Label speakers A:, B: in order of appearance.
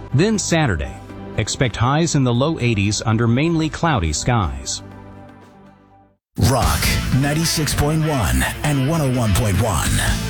A: Then Saturday, expect highs in the low 80s under mainly cloudy skies.
B: Rock 96.1 and 101.1.